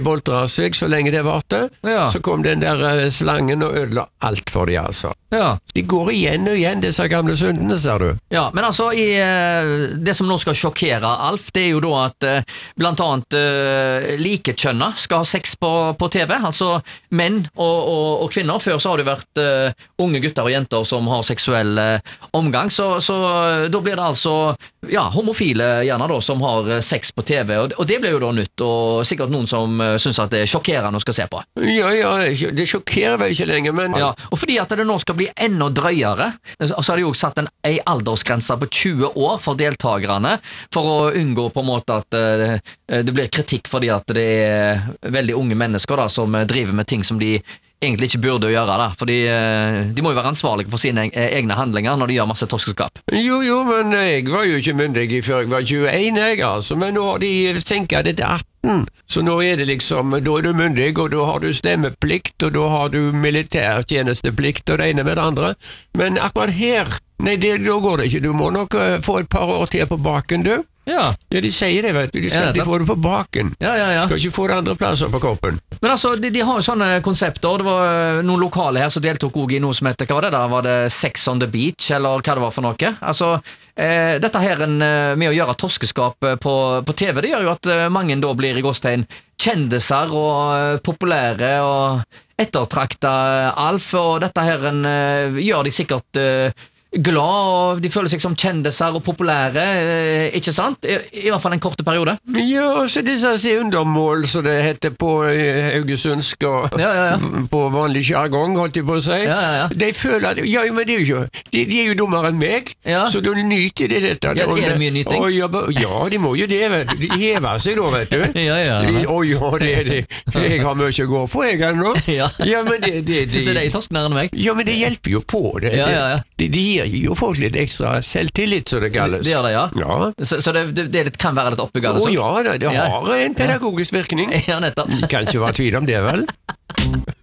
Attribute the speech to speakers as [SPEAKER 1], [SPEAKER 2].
[SPEAKER 1] boltret seg så lenge det varte.
[SPEAKER 2] Ja.
[SPEAKER 1] Så kom den der slangen og ødela alt for de, altså.
[SPEAKER 2] Ja.
[SPEAKER 1] De går igjen og igjen, disse gamle syndene, ser du.
[SPEAKER 2] Ja, men altså, det som nå skal sjokkere Alf, det er jo da at blant annet likekjønna skal ha sex på TV, altså menn og kvinner. Før så har det vært unge gutter og jenter som har seksuell omgang, så da blir det altså homofile gjerne da, som har sex på TV, og det blir jo da nytt, og sikkert noen som synes at det er sjokkerende å skal se på.
[SPEAKER 1] Ja, det sjokkerer vel ikke lenger, men...
[SPEAKER 2] Ja, og fordi at det nå skal bli enda drøyere, så har de jo satt en aldersgrense på 20 år for deltagerne, for å unngå på en måte at det blir kritikk fordi at det er veldig unge mennesker da, som driver med ting som de egentlig ikke burde gjøre da, fordi de må jo være ansvarlige for sine egne handlinger når de gjør masse torskeskap.
[SPEAKER 1] Jo, men jeg var jo ikke myndig før jeg var 21, altså, men nå har de senket det til 18. Så nå er det liksom, da er du myndig, og da har du stemmeplikt, og da har du militærtjenesteplikt, og det ene med det andre. Men akkurat her, nei, da går det ikke. Du må nok få et par år til på baken, du.
[SPEAKER 2] Ja,
[SPEAKER 1] de sier det, vet du. De får det på baken.
[SPEAKER 2] Ja.
[SPEAKER 1] Skal ikke få det andre plasser på kroppen.
[SPEAKER 2] Men altså, de har jo sånne konsepter. Det var noen lokale her som deltok også i noe som heter, hva var det da? Var det Sex on the Beach, eller hva det var for noe? Altså, dette her med å gjøre torskeskap på TV, det gjør jo at mange da blir i gåstegn kjendiser og populære og ettertrakta Alf, og dette her gjør de sikkert glad, og de føler seg som kjendiser og populære, ikke sant? I hvert fall en korte periode.
[SPEAKER 1] Ja, så disse undermål, så det heter på haugesundsk og på vanlig jargong, holdt jeg på å si.
[SPEAKER 2] Ja.
[SPEAKER 1] De føler at, men det er jo ikke, de er jo dummere enn meg, så da nyter de dette.
[SPEAKER 2] Ja, er det mye nyting?
[SPEAKER 1] Ja, de må jo det, vet du. De hever seg da, vet du.
[SPEAKER 2] Ja.
[SPEAKER 1] Det er det. Jeg har mye å gå på, jeg ennå.
[SPEAKER 2] Ja,
[SPEAKER 1] men det...
[SPEAKER 2] Så det er torsknæren meg?
[SPEAKER 1] Ja, men det hjelper jo på det.
[SPEAKER 2] Ja.
[SPEAKER 1] Det gir jo folk litt ekstra selvtillit, så det kalles.
[SPEAKER 2] Det gjør det, ja. Så det kan være litt oppbyggende?
[SPEAKER 1] Ja, det har en pedagogisk virkning.
[SPEAKER 2] Ja, nettopp.
[SPEAKER 1] Kan ikke være tvil om det, vel?